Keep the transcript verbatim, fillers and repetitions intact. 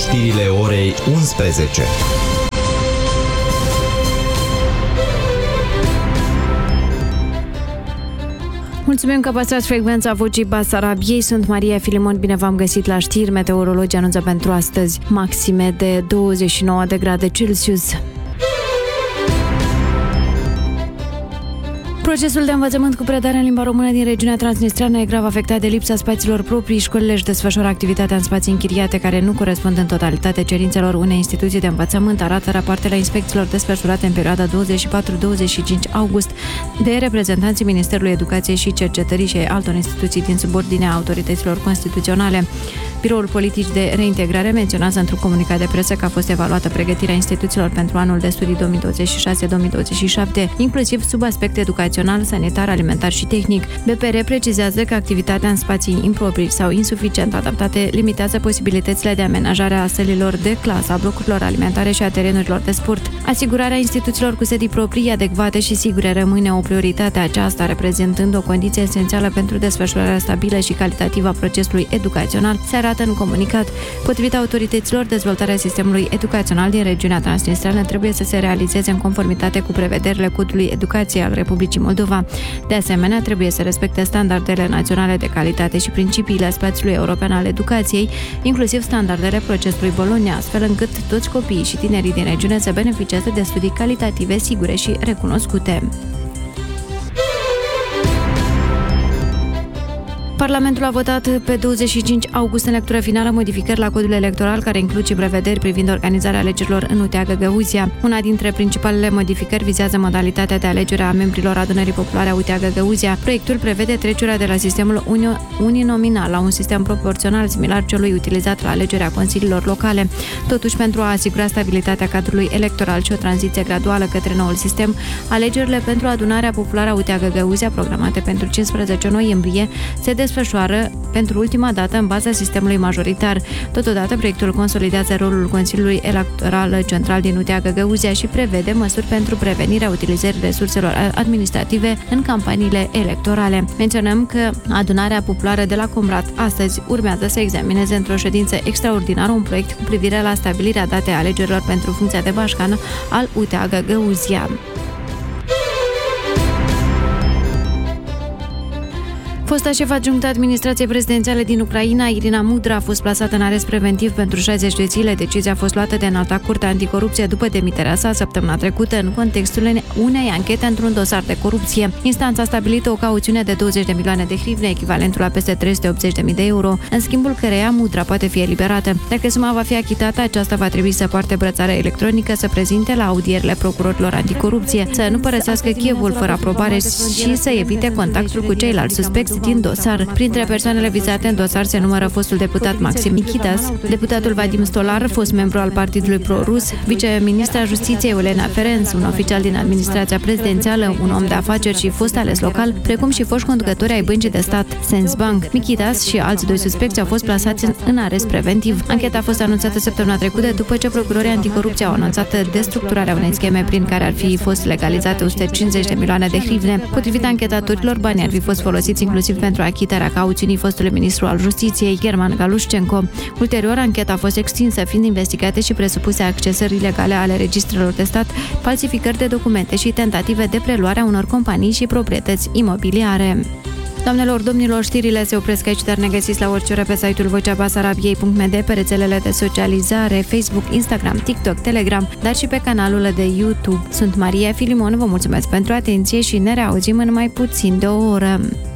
știrile orei unsprezece. Mulțumim că păstrați frecvența Vocii Basarabiei. Sunt Maria Filimon, bine v-am găsit la știri. Meteorologii anunță pentru astăzi maxime de douăzeci și nouă de grade Celsius. Procesul de învățământ cu predare în limba română din regiunea transnistreană e grav afectat de lipsa spațiilor proprii. Școlile își desfășoară activitatea în spații închiriate care nu corespund în totalitate cerințelor unei instituții de învățământ, arată rapoartele inspecțiilor desfășurate în perioada douăzeci și patru douăzeci și cinci august de reprezentanții Ministerului Educației și Cercetării și altor instituții din subordinea autorităților constituționale. Biroul Politic de Reintegrare menționează într-un comunicat de presă că a fost evaluată pregătirea instituțiilor pentru anul de studii două mii douăzeci și șase două mii douăzeci și șapte, inclusiv sub aspect educațional, sanitar, alimentar și tehnic. B P R precizează că activitatea în spații improprii sau insuficient adaptate limitează posibilitățile de amenajare a sălilor de clasă, a blocurilor alimentare și a terenurilor de sport. Asigurarea instituțiilor cu sedii proprii adecvate și sigure rămâne o prioritate, aceasta reprezentând o condiție esențială pentru desfășurarea stabilă și calitativă a procesului educațional, se arată în comunicat. Potrivit autorităților, dezvoltarea sistemului educațional din regiunea transnistreană trebuie să se realizeze în conformitate cu prevederile Codului Educației al Republicii Moldova. De asemenea, trebuie să respecte standardele naționale de calitate și principiile spațiului european al educației, inclusiv standardele procesului Bologna, astfel încât toți copiii și tinerii din regiune să beneficieze de studii calitative, sigure și recunoscute. Parlamentul a votat pe douăzeci și cinci august în lectură finală modificări la codul electoral care includ și prevederi privind organizarea alegerilor în U T A Găgăuzia. Una dintre principalele modificări vizează modalitatea de alegere a membrilor Adunării Populare a U T A Găgăuzia. Proiectul prevede trecerea de la sistemul uninominal la un sistem proporțional similar celui utilizat la alegerea consiliilor locale. Totuși, pentru a asigura stabilitatea cadrului electoral și o tranziție graduală către noul sistem, alegerile pentru Adunarea Populară a U T A Găgăuzia, programate pentru cincisprezece noiembrie, se desfășoară pentru ultima dată în baza sistemului majoritar. Totodată, proiectul consolidează rolul Consiliului Electoral Central din U T A Găgăuzia și prevede măsuri pentru prevenirea utilizării resurselor administrative în campaniile electorale. Menționăm că Adunarea Populară de la Comrat astăzi urmează să examineze într-o ședință extraordinară un proiect cu privire la stabilirea datei alegerilor pentru funcția de bașcan al U T A Găgăuzia. Fosta șef adjunctă administrației prezidențiale din Ucraina, Irina Mudra, a fost plasată în arest preventiv pentru șaizeci de zile. Decizia a fost luată de Înalta Curte Anticorupție după demiterea sa săptămâna trecută în contextul unei anchete într-un dosar de corupție. Instanța a stabilit o cauțiune de douăzeci de milioane de hrivne, echivalentul la peste trei sute optzeci de mii de euro, în schimbul căreia Mudra poate fi eliberată. Dacă suma va fi achitată, aceasta va trebui să poarte brățară electronică, să prezinte la audierile procurorilor anticorupție, să nu părăsească Kievul fără aprobare și să evite contactul cu ceilalți suspecți din dosar. Printre persoanele vizate în dosar se numără fostul deputat Maxim Michitas, deputatul Vadim Stolar, fost membru al Partidului Pro-Rus, viceministra Justiției Elena Ferenc, un oficial din administrația prezidențială, un om de afaceri și fost ales local, precum și foști conducători ai băncii de stat Sensbank. Michitas și alți doi suspecți au fost plasați în arest preventiv. Ancheta a fost anunțată săptămâna trecută după ce procurorii anticorupție au anunțat destructurarea unei scheme prin care ar fi fost legalizate o sută cincizeci de milioane de hrivne. Potrivit anchetatorilor, banii ar fi fost folosiți inclusiv pentru achitarea cauțiunii fostului ministru al Justiției, German Galușcenco. Ulterior, ancheta a fost extinsă, fiind investigate și presupuse accesări ilegale ale registrelor de stat, falsificări de documente și tentative de preluare a unor companii și proprietăți imobiliare. Doamnelor, domnilor, știrile se opresc aici, dar ne găsiți la orice oră pe site-ul vocea basarabiei punct m d, pe rețelele de socializare, Facebook, Instagram, TikTok, Telegram, dar și pe canalul de YouTube. Sunt Maria Filimon, vă mulțumesc pentru atenție și ne reauzim în mai puțin de o oră.